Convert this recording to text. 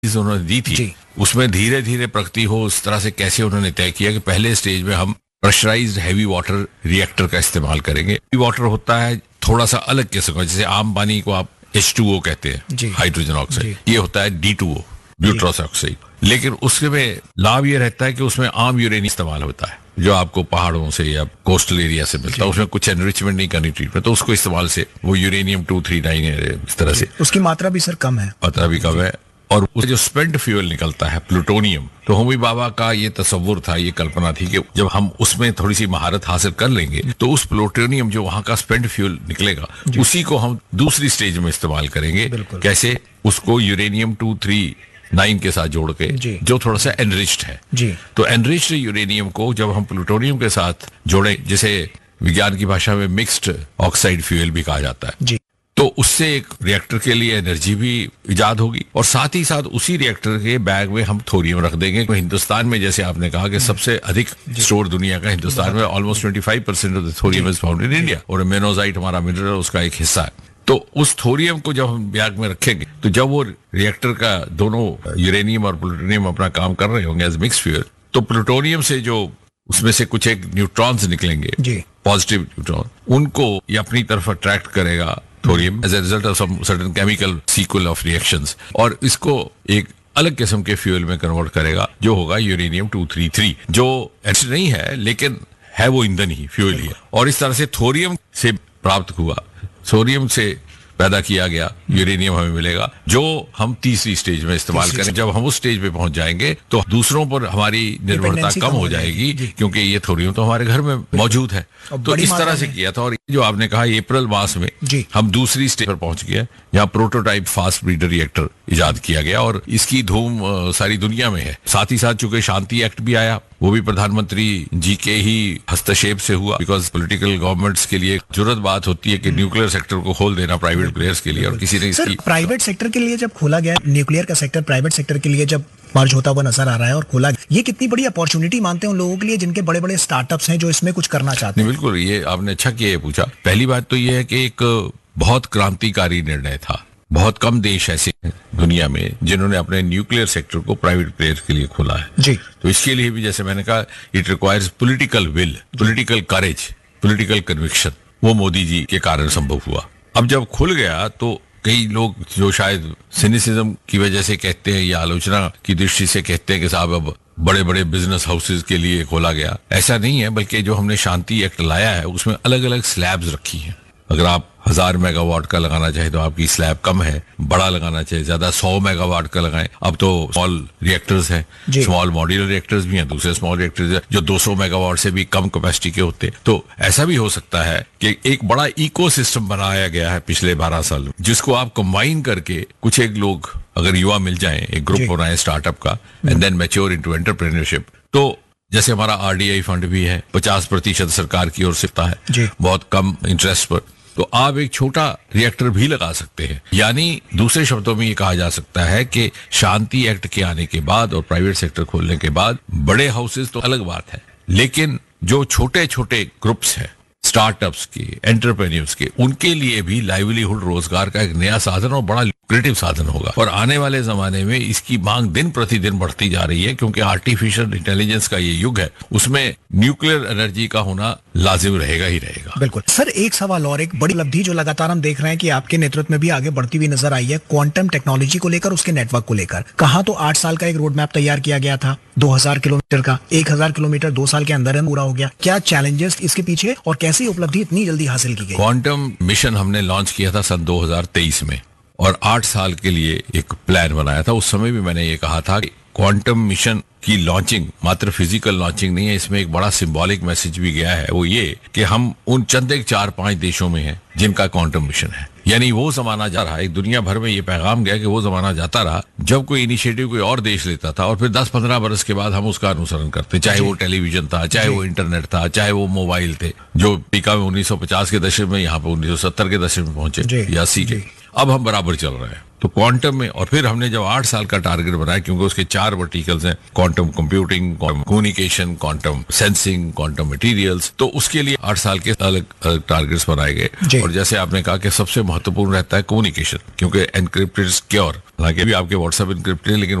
चीज उन्होंने दी थी, उसमें धीरे धीरे प्रगति हो उस तरह से कैसे उन्होंने तय किया कि पहले स्टेज में हम प्रेशराइज्ड हैवी वाटर रिएक्टर का इस्तेमाल करेंगे। हैवी वाटर होता है थोड़ा सा अलग किस्म का, जैसे आम पानी को आप H2O कहते हैं, हाइड्रोजन ऑक्साइड, ये होता है D2O, ब्यूट्रॉस ऑक्साइड। लेकिन उसके में लाभ ये रहता है कि उसमें आम यूरेनियम इस्तेमाल होता है जो आपको पहाड़ों से या कोस्टल एरिया से मिलता है, उसमें कुछ एनरिचमेंट नहीं करनी ट्रीटमेंट, तो उसको इस्तेमाल से वो यूरेनियम 239 है, इस तरह से उसकी मात्रा भी सर कम है, मात्रा भी कम है। और जो स्पेंट फ्यूल निकलता है प्लूटोनियम, तो होमी बाबा का ये तस्वुर था, ये कल्पना थी कि जब हम उसमें थोड़ी सी महारत हासिल कर लेंगे तो उस प्लूटोनियम जो वहां का स्पेंट फ्यूल निकलेगा उसी को हम दूसरी स्टेज में इस्तेमाल करेंगे। कैसे? उसको यूरेनियम 239 के साथ जोड़ के, जो थोड़ा सा एनरिच्ड है। तो एनरिच्ड यूरेनियम को जब हम प्लूटोनियम के साथ जोड़े, जिसे विज्ञान की भाषा में मिक्स्ड ऑक्साइड फ्यूल भी कहा जाता है, तो उससे एक रिएक्टर के लिए एनर्जी भी इजाद होगी और साथ ही साथ उसी रिएक्टर के बैग में हम थोरियम रख देंगे। तो हिंदुस्तान में, जैसे आपने कहा कि सबसे अधिक स्टोर दुनिया का हिंदुस्तान में, almost 25% of the thorium is found in India, और मेनोजाइट हमारा मिनरल उसका एक हिस्सा है। तो उस थोरियम को जब हम बैग में रखेंगे तो जब वो रिएक्टर का दोनों यूरेनियम और प्लूटोनियम अपना काम कर रहे होंगे एज मिक्स फ्यूल, तो प्लूटोनियम से जो उसमें से कुछ एक न्यूट्रॉन्स निकलेंगे, पॉजिटिव न्यूट्रॉन, उनको ये अपनी तरफ अट्रैक्ट करेगा thorium as a result of some certain chemical sequel of reactions, और इसको एक अलग किस्म के फ्यूल में कन्वर्ट करेगा जो होगा यूरेनियम 233, जो एसिड नहीं है लेकिन है वो ईंधन ही, फ्यूल ही है। और इस तरह से थोरियम से प्राप्त हुआ, थोरियम से पैदा किया गया यूरेनियम हमें मिलेगा, जो हम तीसरी स्टेज में इस्तेमाल करें। जब हम उस स्टेज पे पहुंच जाएंगे तो दूसरों पर हमारी निर्भरता कम हो जाएगी, क्योंकि ये थोरियम तो हमारे घर में मौजूद है। तो इस तरह से किया था, और जो आपने कहा अप्रैल मास में हम दूसरी स्टेज पर पहुंच गए, यहाँ प्रोटोटाइप फास्ट ब्रीडर रिएक्टर इजाद किया गया और इसकी धूम सारी दुनिया में है। साथ ही साथ चूंकि शांति एक्ट भी आया, वो भी प्रधानमंत्री जी के ही हस्तक्षेप से हुआ, बिकॉज पॉलिटिकल गवर्नमेंट्स के लिए जरूरत बात होती है कि न्यूक्लियर सेक्टर को खोल देना प्राइवेट प्लेयर्स के लिए, और किसी ने इसकी प्राइवेट सेक्टर के लिए जब खोला गया, न्यूक्लियर का सेक्टर प्राइवेट सेक्टर के लिए जब मर्ज होता हुआ नजर आ रहा है और खोला, ये कितनी बड़ी अपॉर्चुनिटी मानते हैं उन लोगों के लिए जिनके बड़े बड़े स्टार्टअप्स हैं जो इसमें कुछ करना चाहते हैं? बिल्कुल, ये आपने अच्छा किया पूछा। पहली बात तो ये है कि एक बहुत क्रांतिकारी निर्णय था। बहुत कम देश ऐसे हैं दुनिया में जिन्होंने अपने न्यूक्लियर सेक्टर को प्राइवेट प्लेयर्स के लिए खोला है। तो इसके लिए भी, जैसे मैंने कहा, it requires political will, political courage, political conviction. वो मोदी जी के कारण संभव हुआ। अब जब खुल गया तो कई लोग जो शायद सिनिसिज्म की वजह से कहते हैं या आलोचना की दृष्टि से कहते हैं कि साहब अब बड़े बड़े बिजनेस हाउसेज के लिए खोला गया, ऐसा नहीं है। बल्कि जो हमने शांति एक्ट लाया है उसमें अलग अलग स्लैब्स रखी हैं। अगर आप 1000 मेगावाट का लगाना चाहे तो आपकी स्लैब कम है, बड़ा लगाना चाहे ज्यादा 100 मेगावाट का लगाएं। अब तो स्मॉल रिएक्टर्स हैं, स्मॉल मॉड्यूलर रिएक्टर्स भी हैं, दूसरे स्मॉल रिएक्टर्स हैं जो 200 मेगावाट से भी कम कैपेसिटी के होते हैं। तो ऐसा भी हो सकता है कि एक बड़ा इकोसिस्टम बनाया गया है पिछले 12 साल में, जिसको आप कंबाइन करके कुछ एक लोग, अगर युवा मिल जाए, एक ग्रुप बनाए स्टार्टअप का, and then mature into entrepreneurship. तो जैसे हमारा RDI फंड भी है, 50% सरकार की ओर से है, बहुत कम इंटरेस्ट पर, तो आप एक छोटा रिएक्टर भी लगा सकते हैं। यानी दूसरे शब्दों में ये कहा जा सकता है कि शांति एक्ट के आने के बाद और प्राइवेट सेक्टर खोलने के बाद बड़े हाउसेस तो अलग बात है, लेकिन जो छोटे छोटे ग्रुप्स हैं, स्टार्टअप्स के, एंटरप्रेन्योर्स के, उनके लिए भी लाइवलीहुड, रोजगार का एक नया साधन और बड़ा लुक्रेटिव साधन होगा। और आने वाले जमाने में इसकी मांग दिन प्रतिदिन बढ़ती जा रही है, क्योंकि आर्टिफिशियल इंटेलिजेंस का ये युग है, उसमें न्यूक्लियर एनर्जी का होना लाजिम रहेगा ही रहेगा। बिल्कुल सर, एक सवाल और, एक बड़ी उपलब्धि जो लगातार हम देख रहे हैं कि आपके नेतृत्व में भी आगे बढ़ती हुई नजर आई है, क्वांटम टेक्नोलॉजी को लेकर, उसके नेटवर्क को लेकर। कहा तो 8 साल का एक रोड मैप तैयार किया गया था, 2000 किलोमीटर का, 1000 किलोमीटर 2 साल के अंदर पूरा हो गया। क्या चैलेंजेस इसके पीछे और कैसी उपलब्धि इतनी जल्दी हासिल की गई? क्वांटम मिशन हमने लॉन्च किया था सन 2023 में, और 8 साल के लिए एक प्लान बनाया था। उस समय भी मैंने ये कहा था कि क्वांटम मिशन की लॉन्चिंग मात्र फिजिकल लॉन्चिंग नहीं है, इसमें एक बड़ा सिंबॉलिक मैसेज भी गया है। वो ये कि हम उन चंद एक 4-5 देशों में हैं जिनका क्वांटम मिशन है। यानी वो जमाना जा रहा है, दुनिया भर में ये पैगाम गया कि वो जमाना जाता रहा जब कोई इनिशिएटिव कोई और देश लेता था और फिर 10-15 बरस के बाद हम उसका अनुसरण करते, चाहे वो टेलीविजन था, चाहे वो इंटरनेट था, चाहे वो मोबाइल थे, जो अमेरिका में 1950 के दशक में, यहाँ पे 1970 के दशक में पहुंचे या 80 के। अब हम बराबर चल रहे हैं। तो क्वांटम में, और फिर हमने जब 8 साल का टारगेट बनाया, क्योंकि उसके 4 वर्टिकल्स हैं, quantum computing, quantum communication, quantum sensing, quantum materials, तो उसके लिए 8 साल के अलग अलग टारगेट्स बनाए गए। और जैसे आपने कहा कि सबसे महत्वपूर्ण रहता है कम्युनिकेशन, क्योंकि एनक्रिप्टेड सिक्योर, हालांकि अभी आपके व्हाट्सएप एनक्रिप्टेड, लेकिन